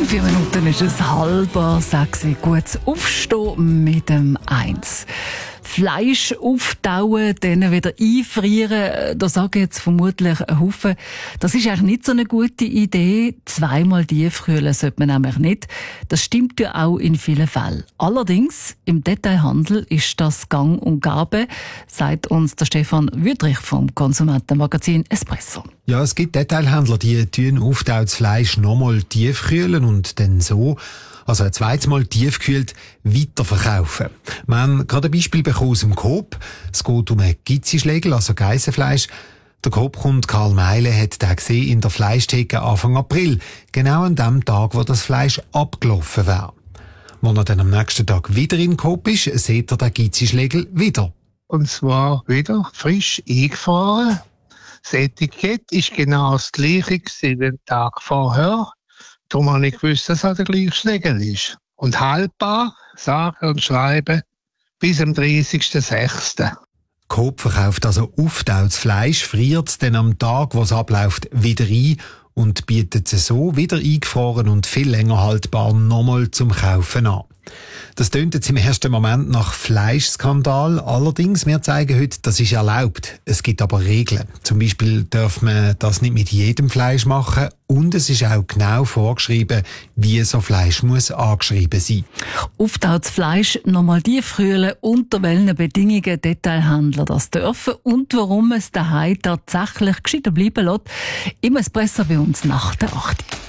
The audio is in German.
4 Minuten ist es 5:30. Gutes Aufstehen mit dem 1. Fleisch auftauen, dann wieder einfrieren, da sagen jetzt vermutlich ein Haufen, das ist eigentlich nicht so eine gute Idee. Zweimal tiefkühlen sollte man nämlich nicht. Das stimmt ja auch in vielen Fällen. Allerdings, im Detailhandel ist das gang und gäbe, sagt uns der Stefan Wüthrich vom Konsumentenmagazin Espresso. Ja, es gibt Detailhändler, die tun auftautes Fleisch nochmal tiefkühlen und dann so, also ein zweites Mal tiefgekühlt, weiterverkaufen. Wir haben gerade ein Beispiel bekommen aus dem Coop. Es geht um einen Gizzischlegel, also Geissenfleisch. Der Coop-Kunde Karl Meile hat den gesehen in der Fleischtheke Anfang April, genau an dem Tag, wo das Fleisch abgelaufen wäre. Als er dann am nächsten Tag wieder in Coop ist, sieht er den Gizzischlegel wieder. Und zwar wieder frisch eingefahren. Das Etikett ist genau das gleiche wie den Tag vorher. Darum habe ich gewusst, dass es der gleiche Schlegel ist. Und haltbar, sage und schreibe, bis am 30.06. Coop verkauft also auftautes Fleisch, friert es dann am Tag, wo es abläuft, wieder ein und bietet es so wieder eingefroren und viel länger haltbar nochmal zum Kaufen an. Das tönt jetzt im ersten Moment nach Fleischskandal. Allerdings, wir zeigen heute, das ist erlaubt. Es gibt aber Regeln. Zum Beispiel darf man das nicht mit jedem Fleisch machen. Und es ist auch genau vorgeschrieben, wie so Fleisch muss angeschrieben sein. Auftautes Fleisch nochmal tiefkühlen, unter welchen Bedingungen Detailhändler das dürfen und warum es daheim tatsächlich gescheiter bleiben lässt. Im Espresso bei uns nach der 8.